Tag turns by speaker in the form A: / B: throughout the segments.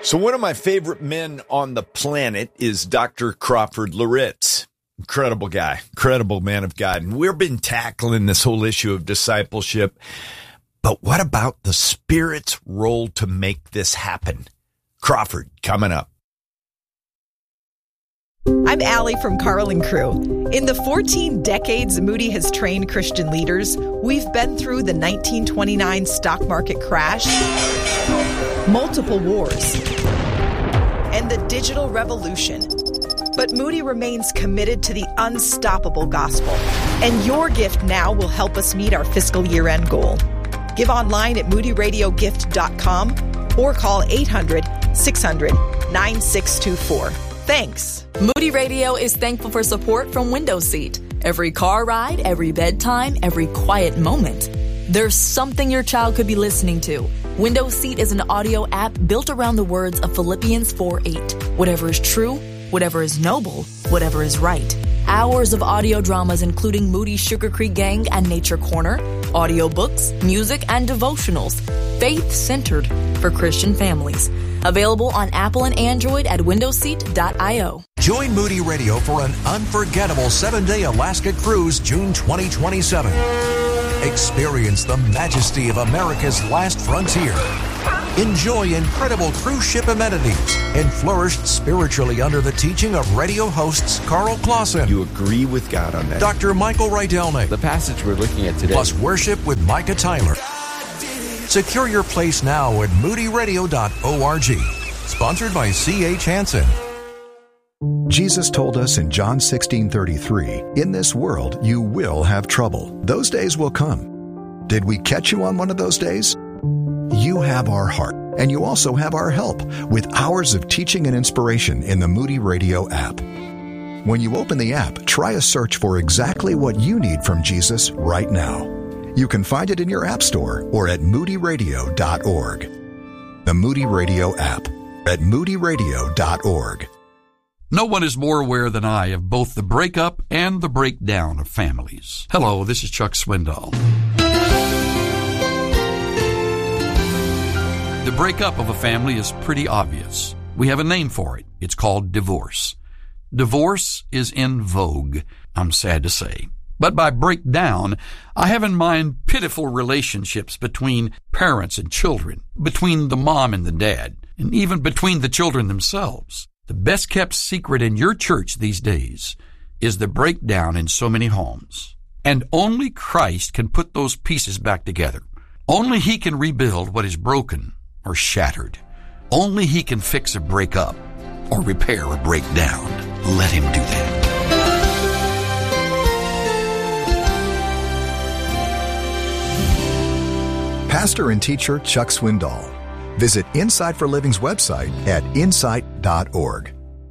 A: So one of my favorite men on the planet is Dr. Crawford Loritts. Incredible guy, incredible man of God. And we've been tackling this whole issue of discipleship. But what about the Spirit's role to make this happen? Crawford, coming up.
B: I'm Allie from Carl and Crew. In the 14 decades Moody has trained Christian leaders, we've been through the 1929 stock market crash, multiple wars, and the digital revolution. But Moody remains committed to the unstoppable gospel, and your gift now will help us meet our fiscal year-end goal. Give online at moodyradiogift.com or call 800-600-9624. Thanks.
C: Moody Radio is thankful for support from Window Seat. Every car ride, every bedtime, every quiet moment. There's something your child could be listening to. Window Seat is an audio app built around the words of Philippians 4:8. Whatever is true, whatever is noble, whatever is right. Hours of audio dramas including Moody's Sugar Creek Gang and Nature Corner, audiobooks, music, and devotionals. Faith-centered for Christian families. Available on Apple and Android at windowseat.io.
D: Join Moody Radio for an unforgettable 7-day Alaska cruise June 2027. Experience the majesty of America's last frontier. Enjoy incredible cruise ship amenities and flourish spiritually under the teaching of radio hosts Carl Clausen.
A: You agree with God on that?
D: Dr. Michael Rydelnik.
E: The passage we're looking at today.
D: Plus worship with Micah Tyler. Secure your place now at moodyradio.org. Sponsored by C.H. Hansen.
F: Jesus told us in John 16:33, "In this world you will have trouble. Those days will come." Did we catch you on one of those days? You have our heart, and you also have our help with hours of teaching and inspiration in the Moody Radio app. When you open the app, try a search for exactly what you need from Jesus right now. You can find it in your app store or at moodyradio.org. The Moody Radio app at moodyradio.org.
G: No one is more aware than I of both the breakup and the breakdown of families. Hello, this is Chuck Swindoll. The breakup of a family is pretty obvious. We have a name for it. It's called divorce. Divorce is in vogue, I'm sad to say. But by breakdown, I have in mind pitiful relationships between parents and children, between the mom and the dad, and even between the children themselves. The best kept secret in your church these days is the breakdown in so many homes. And only Christ can put those pieces back together. Only He can rebuild what is broken or shattered. Only He can fix a breakup or repair a breakdown. Let Him do that.
F: Pastor and teacher Chuck Swindoll. Visit Insight for Living's website at insight.org.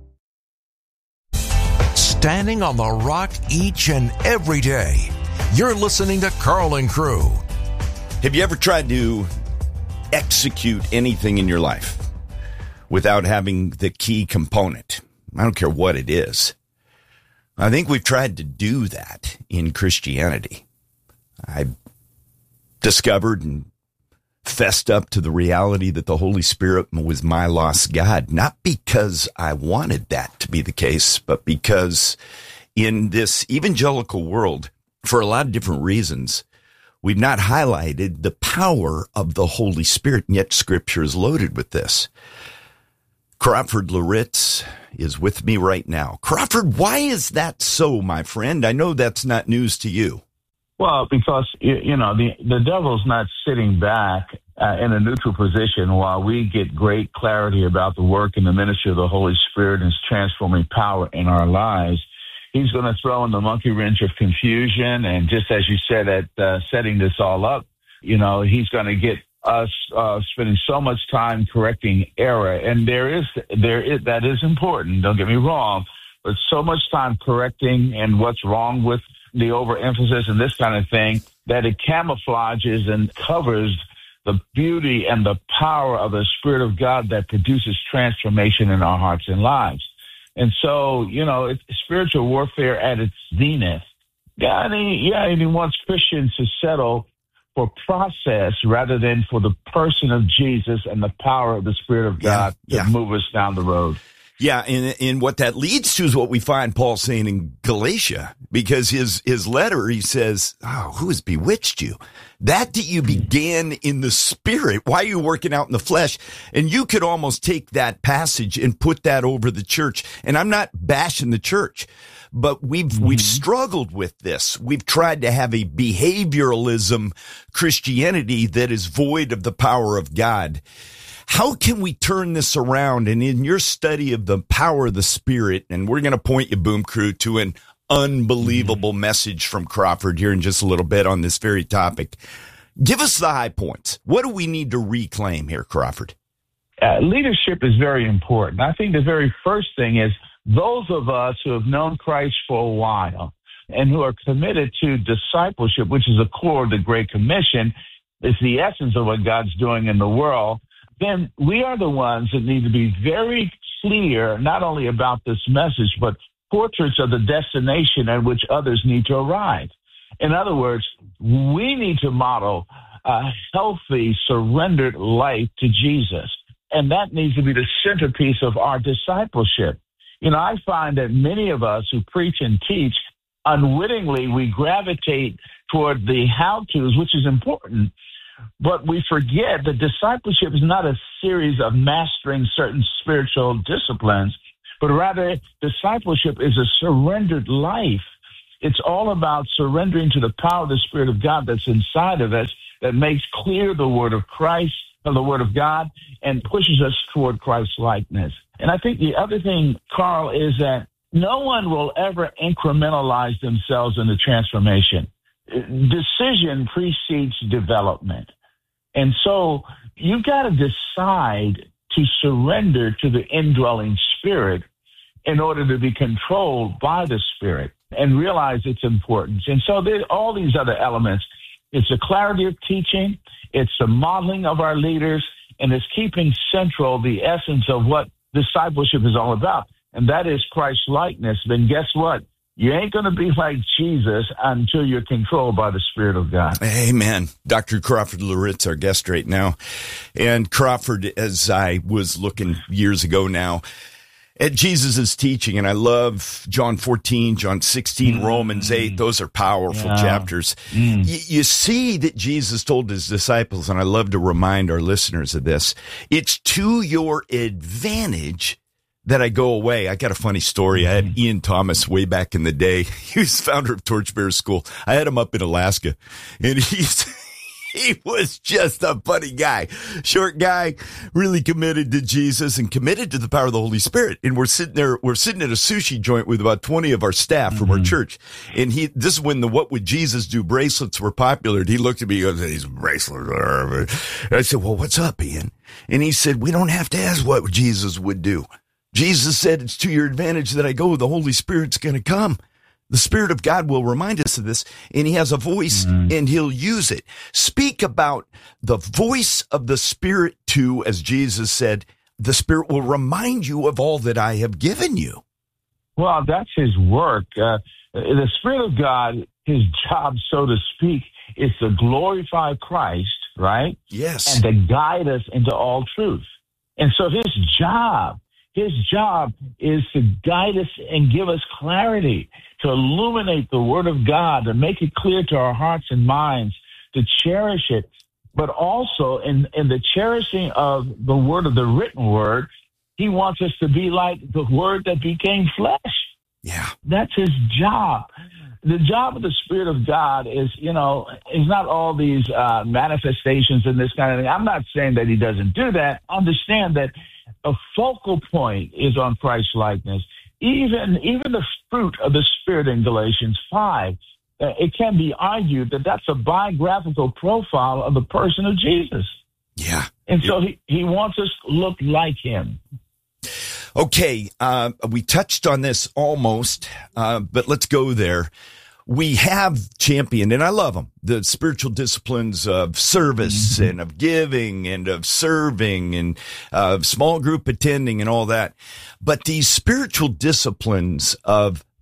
D: Standing on the rock each and every day. You're listening to Carl and Crew.
A: Have you ever tried to execute anything in your life without having the key component? I don't care what it is. I think we've tried to do that in Christianity. I discovered and fessed up to the reality that the Holy Spirit was my lost God, not because I wanted that to be the case, but because in this evangelical world, for a lot of different reasons, we've not highlighted the power of the Holy Spirit, and yet Scripture is loaded with this. Crawford Loritts is with me right now. Crawford, why is that so, my friend? I know that's not news to you.
H: Well, because, the devil's not sitting back in a neutral position while we get great clarity about the work and the ministry of the Holy Spirit and His transforming power in our lives. He's going to throw in the monkey wrench of confusion. And just as you said at setting this all up, he's going to get us spending so much time correcting error. And that is important. Don't get me wrong, but so much time correcting and what's wrong with the overemphasis and this kind of thing that it camouflages and covers the beauty and the power of the Spirit of God that produces transformation in our hearts and lives. And so, it's spiritual warfare at its zenith. He wants Christians to settle for process rather than for the person of Jesus and the power of the Spirit of God to move us down the road.
A: Yeah, and what that leads to is what we find Paul saying in Galatia, because his letter, he says, who has bewitched you? That you began in the Spirit. Why are you working out in the flesh? And you could almost take that passage and put that over the church. And I'm not bashing the church, but we've struggled with this. We've tried to have a behavioralism Christianity that is void of the power of God. How can we turn this around? And in your study of the power of the Spirit, and we're going to point you, Boom Crew, to an unbelievable message from Crawford here in just a little bit on this very topic. Give us the high points. What do we need to reclaim here, Crawford?
H: Leadership is very important. I think the very first thing is those of us who have known Christ for a while and who are committed to discipleship, which is the core of the Great Commission, is the essence of what God's doing in the world, then we are the ones that need to be very clear, not only about this message, but portraits of the destination at which others need to arrive. In other words, we need to model a healthy, surrendered life to Jesus. And that needs to be the centerpiece of our discipleship. You know, I find that many of us who preach and teach, unwittingly, we gravitate toward the how-tos, which is important. But we forget that discipleship is not a series of mastering certain spiritual disciplines, but rather discipleship is a surrendered life. It's all about surrendering to the power of the Spirit of God that's inside of us, that makes clear the word of Christ, or the word of God, and pushes us toward Christ's likeness. And I think the other thing, Carl, is that no one will ever incrementalize themselves in the transformation. Decision precedes development. And so you've got to decide to surrender to the indwelling Spirit in order to be controlled by the Spirit and realize its importance. And so there's all these other elements. It's the clarity of teaching, it's the modeling of our leaders, and it's keeping central the essence of what discipleship is all about. And that is Christ's likeness. Then guess what? You ain't going to be like Jesus until you're controlled by the Spirit of God.
A: Amen. Dr. Crawford Loritz, our guest right now. And Crawford, as I was looking years ago now at Jesus' teaching, and I love John 14, John 16, Romans 8. Those are powerful chapters. You see that Jesus told his disciples, and I love to remind our listeners of this, it's to your advantage that I go away. I got a funny story. I had Ian Thomas way back in the day. He was founder of Torchbearer School. I had him up in Alaska, and he was just a funny guy. Short guy, really committed to Jesus and committed to the power of the Holy Spirit. And we're sitting at a sushi joint with about 20 of our staff from our church. And this is when the What Would Jesus Do bracelets were popular. And he looked at me and goes, these bracelets are. And I said, well, what's up, Ian? And he said, we don't have to ask what Jesus would do. Jesus said, it's to your advantage that I go. The Holy Spirit's going to come. The Spirit of God will remind us of this, and he has a voice, and he'll use it. Speak about the voice of the Spirit too, as Jesus said, the Spirit will remind you of all that I have given you.
H: Well, that's his work. The Spirit of God, his job, so to speak, is to glorify Christ, right?
A: Yes.
H: And to guide us into all truth. And so his job is to guide us and give us clarity, to illuminate the Word of God, to make it clear to our hearts and minds, to cherish it, but also in the cherishing of the Word of the written Word, he wants us to be like the Word that became flesh.
A: Yeah.
H: That's his job. The job of the Spirit of God is not all these manifestations and this kind of thing. I'm not saying that he doesn't do that. Understand that a focal point is on Christ's likeness. Even the fruit of the Spirit in Galatians 5, it can be argued that that's a biographical profile of the person of Jesus.
A: Yeah.
H: And so he wants us to look like him.
A: Okay, we touched on this almost, but let's go there. We have championed, and I love them, the spiritual disciplines of service and of giving and of serving and small group attending and all that. But these spiritual disciplines of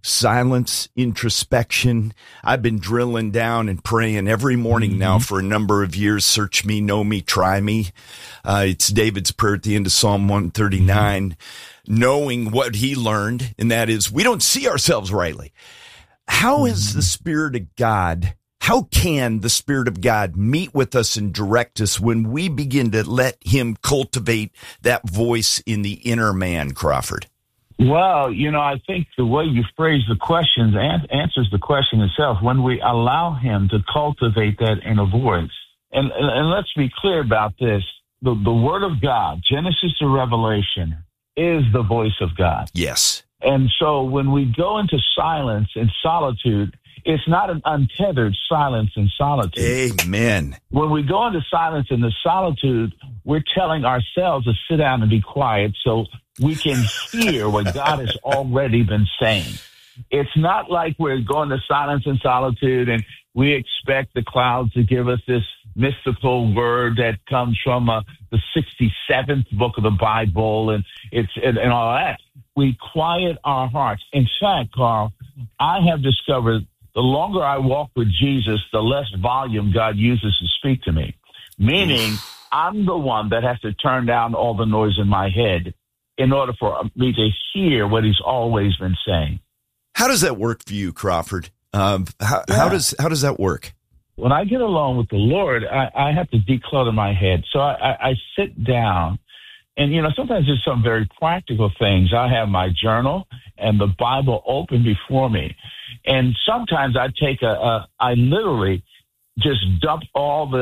A: silence, introspection. I've been drilling down and praying every morning now for a number of years. Search me, know me, try me. It's David's prayer at the end of Psalm 139, knowing what he learned, and that is we don't see ourselves rightly. How is the Spirit of God, how can the Spirit of God meet with us and direct us when we begin to let him cultivate that voice in the inner man, Crawford?
H: Well, I think the way you phrase the questions answers the question itself. When we allow him to cultivate that inner voice, and let's be clear about this, the Word of God, Genesis to Revelation, is the voice of God.
A: Yes.
H: And so when we go into silence and solitude, it's not an untethered silence and solitude.
A: Amen.
H: When we go into silence and the solitude, we're telling ourselves to sit down and be quiet so we can hear what God has already been saying. It's not like we're going to silence and solitude and we expect the clouds to give us this mystical word that comes from the 67th book of the Bible and all that. We quiet our hearts. In fact, Carl, I have discovered the longer I walk with Jesus, the less volume God uses to speak to me. Meaning, I'm the one that has to turn down all the noise in my head in order for me to hear what he's always been saying.
A: How does that work for you, Crawford? How does that work?
H: When I get alone with the Lord, I have to declutter my head. So I sit down, and sometimes there's some very practical things. I have my journal and the Bible open before me, and sometimes I take I literally just dump all the